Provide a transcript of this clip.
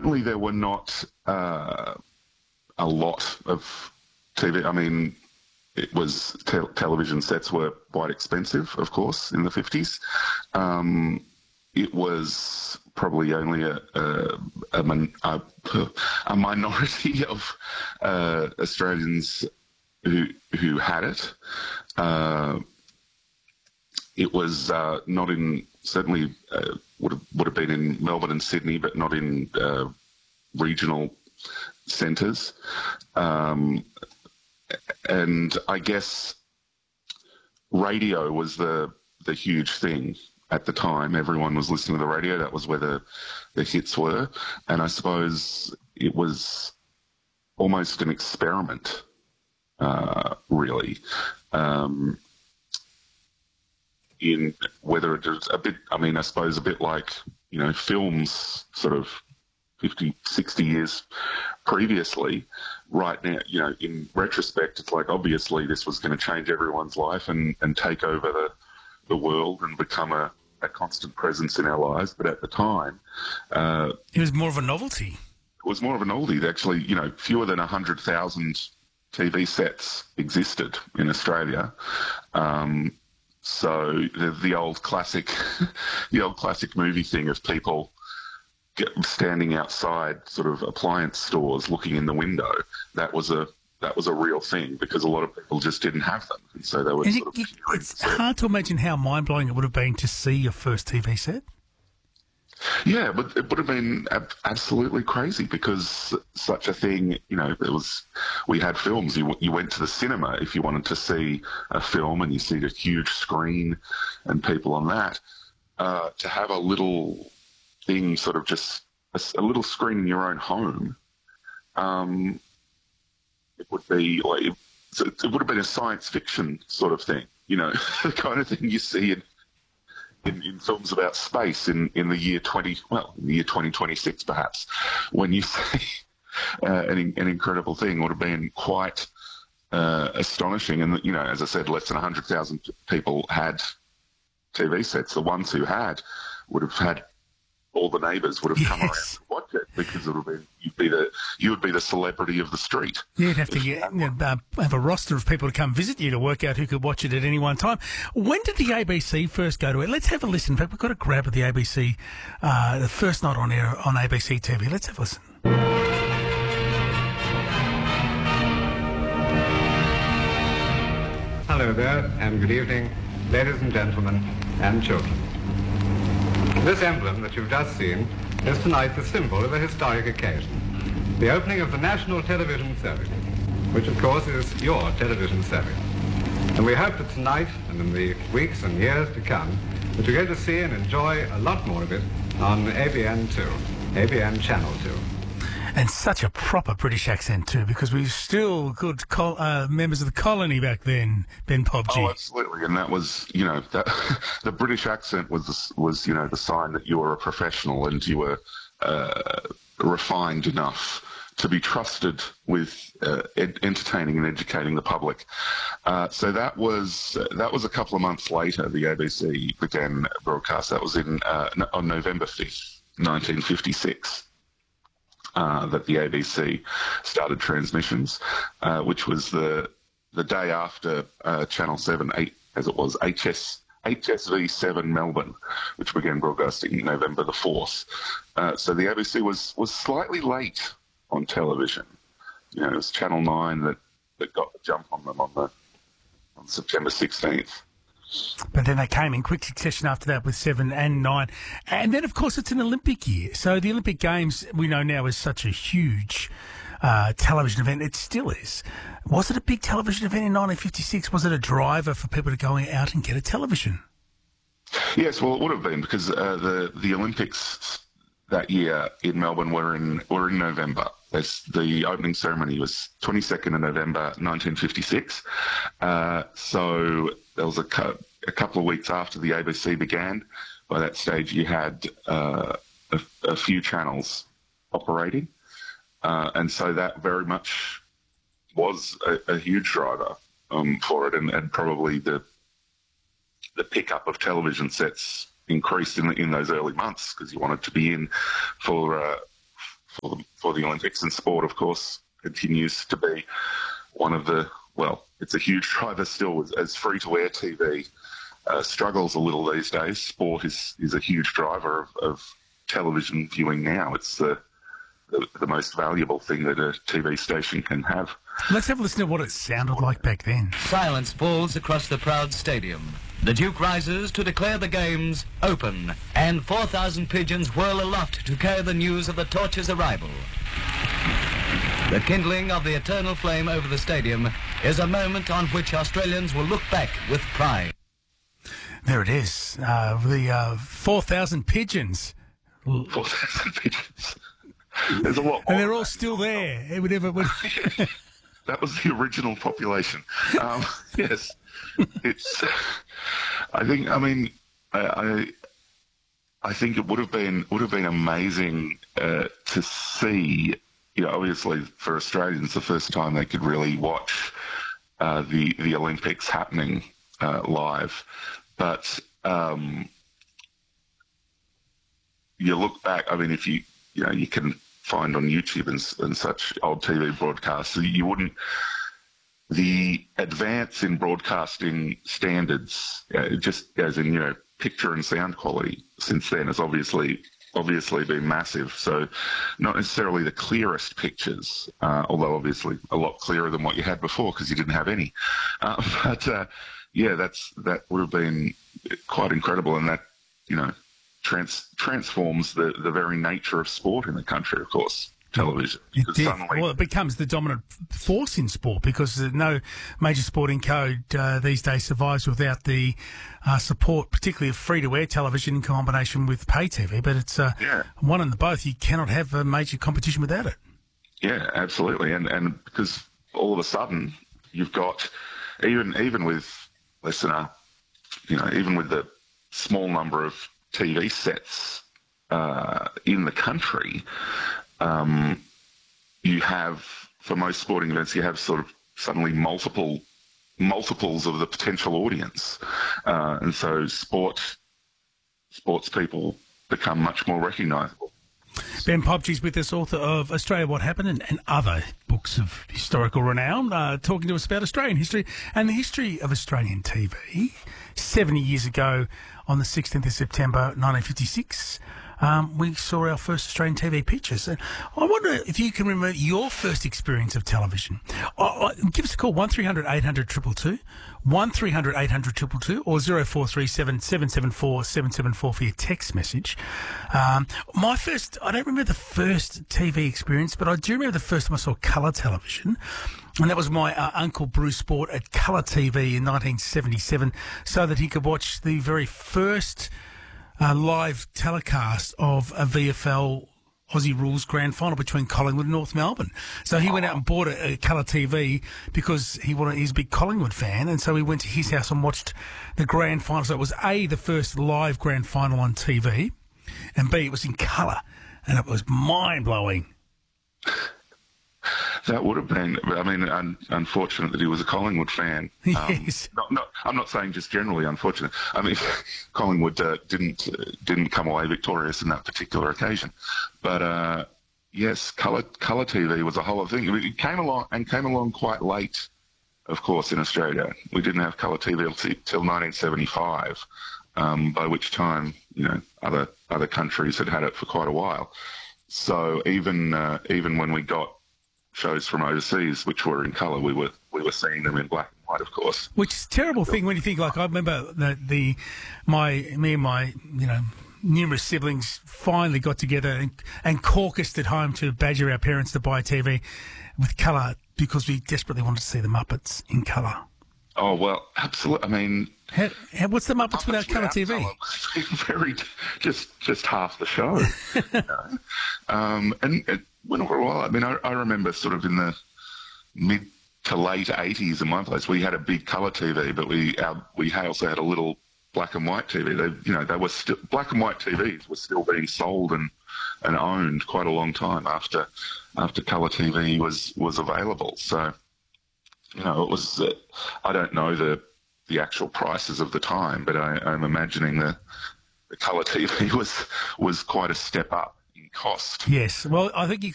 certainly there were not a lot of TV. I mean, it was television sets were quite expensive, of course, in the 50s. It was probably only a minority of Australians who had it. It was not in, certainly would have been in Melbourne and Sydney, but not in regional centres. And I guess radio was the huge thing at the time. Everyone was listening to the radio. That was where the hits were. And I suppose it was almost an experiment, really, in whether it was a bit, I mean, I suppose a bit like, you know, films sort of 50, 60 years previously. Right now, you know, in retrospect, it's like obviously this was going to change everyone's life and take over the world and become a constant presence in our lives. But at the time, it was more of a novelty. It was more of a novelty. Actually, you know, fewer than 100,000 TV sets existed in Australia. So the old classic, the old classic movie thing of people standing outside sort of appliance stores looking in the window, that was a real thing because a lot of people just didn't have them. And so they were it's hard to imagine how mind-blowing it would have been to see your first TV set. Yeah, but it would have been absolutely crazy because such a thing, you know, we had films. You went to the cinema if you wanted to see a film and you see a huge screen and people on that. To have a little thing, sort of just a little screen in your own home, it would be like, it would have been a science fiction sort of thing, you know, the kind of thing you see in films about space in the year 2026 perhaps, when you see an incredible thing. Would have been quite astonishing. And, you know, as I said, less than 100,000 people had TV sets. The ones who had would have had, all the neighbours would have come around to watch it because it would have been, you would be the celebrity of the street. Yeah, you'd have to have a roster of people to come visit you to work out who could watch it at any one time. When did the ABC first go to it? Let's have a listen. In fact, we've got a grab of the ABC, the first night on air on ABC TV. Let's have a listen. Hello there, and good evening, ladies and gentlemen, and children. This emblem that you've just seen is tonight the symbol of a historic occasion, the opening of the National Television Service, which of course is your television service. And we hope that tonight and in the weeks and years to come that you're going to see and enjoy a lot more of it on ABN2, ABN Channel 2. And such a proper British accent too, because we were still good members of the colony back then, Ben Pobji. Oh, absolutely, and that was, you know, that the British accent was you know, the sign that you were a professional and you were refined enough to be trusted with entertaining and educating the public. So that was a couple of months later. The ABC began broadcast. That was on November 5th, 1956. That the ABC started transmissions, which was the day after Channel 7, as it was, HSV7 Melbourne, which began broadcasting November the 4th. So the ABC was slightly late on television. You know, it was Channel 9 that got the jump on them on September 16th. But then they came in quick succession after that with 7 and 9. And then, of course, it's an Olympic year. So the Olympic Games, we know now, is such a huge television event. It still is. Was it a big television event in 1956? Was it a driver for people to go out and get a television? Yes, well, it would have been because the Olympics that year in Melbourne were in November. The opening ceremony was 22nd of November 1956. So there was a couple of weeks after the ABC began. By that stage, you had a few channels operating. And so that very much was a huge driver for it, and probably the pickup of television sets increased in those early months because you wanted to be in for for the Olympics, and sport, of course, continues to be one of the, well, it's a huge driver still as free-to-air TV struggles a little these days. Sport is a huge driver of television viewing now. It's the most valuable thing that a TV station can have. Let's have a listen to what it sounded like back then. Silence falls across the proud stadium. The Duke rises to declare the games open, and 4,000 pigeons whirl aloft to carry the news of the torch's arrival. The kindling of the eternal flame over the stadium is a moment on which Australians will look back with pride. There it is. The 4,000 pigeons. 4,000 pigeons. There's a lot more. And they're all still there. That was the original population. Yes, it's. I think it would have been amazing to see. You know, obviously for Australians, the first time they could really watch the Olympics happening live. But you look back. I mean, if you can find on YouTube and such old TV broadcasts, you wouldn't. The advance in broadcasting standards, just as in picture and sound quality since then, has obviously been massive. So not necessarily the clearest pictures, although obviously a lot clearer than what you had before because you didn't have any. But that would have been quite incredible, and that transforms the very nature of sport in the country, of course. Television. It becomes the dominant force in sport because no major sporting code these days survives without the support, particularly of free-to-air television in combination with pay TV. But it's one and the both. You cannot have a major competition without it. Yeah, absolutely. And because all of a sudden you've got, even with listener, even with the small number of TV sets in the country, you have, for most sporting events, you have sort of suddenly multiples of the potential audience. And so sports people become much more recognisable. Ben Pobjie's with us, author of Australia What Happened and other books of historical renown, talking to us about Australian history and the history of Australian TV. 70 years ago, on the 16th of September 1956, we saw our first Australian TV pictures. And I wonder if you can remember your first experience of television. Give us a call, 1300 800 222, 1300 800 222, or 0437 774 774 for your text message. I don't remember the first TV experience, but I do remember the first time I saw colour television. And that was my Uncle Bruce bought at Colour TV in 1977 so that he could watch the very first live telecast of a VFL Aussie Rules Grand Final between Collingwood and North Melbourne. So he went out and bought a colour TV because he's a big Collingwood fan, and so he went to his house and watched the Grand Final. So it was A, the first live Grand Final on TV, and B, it was in colour, and it was mind-blowing. That would have been, unfortunate that he was a Collingwood fan. Yes. I'm not saying just generally unfortunate. I mean, Collingwood didn't come away victorious in that particular occasion. But, yes, colour TV was a whole other thing. It came along quite late, of course, in Australia. We didn't have colour TV till 1975, by which time, other countries had it for quite a while. So even when we got shows from overseas, which were in colour, we were seeing them in black and white, of course. Which is a terrible thing when you think, like, I remember that me and my numerous siblings finally got together and caucused at home to badger our parents to buy a TV with colour because we desperately wanted to see the Muppets in colour. Oh, well, absolutely. I mean, what's the Muppets without colour TV? Very, just half the show. And went over a while. I mean, I remember sort of in the mid to late 80s in my place, we had a big colour TV, but we also had a little black and white TV. They were still, black and white TVs were still being sold and owned quite a long time after colour TV was available. So, it was. I don't know the actual prices of the time, but I'm imagining the colour TV was quite a step up in cost. Yes, well, I think you